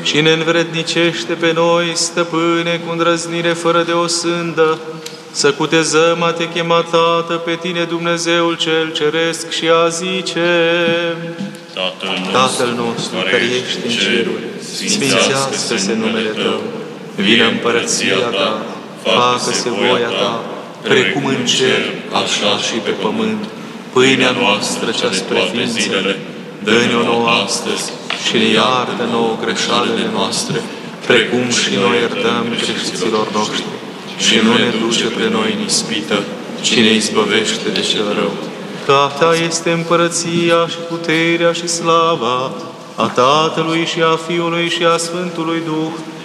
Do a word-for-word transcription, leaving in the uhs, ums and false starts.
și ne învrednicește pe noi, stăpâne, cu îndrăznire fără de o sândă, să cutezăm a te chema, Tată, pe tine, Dumnezeul cel Ceresc, și a zice: Tatăl nostru, Tatăl nostru, care ești în ceruri, sfințească-se numele Tău, vină împărăția Ta, facă-se voia Ta, precum în cer, așa și pe pământ. Pâinea noastră cea spre ființă, dă-ne-o nouă astăzi și ne iartă nouă greșalele noastre, precum și noi iertăm greșiților noștri. Și nu ne duce pe noi în ispită, ci ne izbăvește de cel rău. Că a Ta este împărăția și puterea și slava a Tatălui și a Fiului și a Sfântului Duh,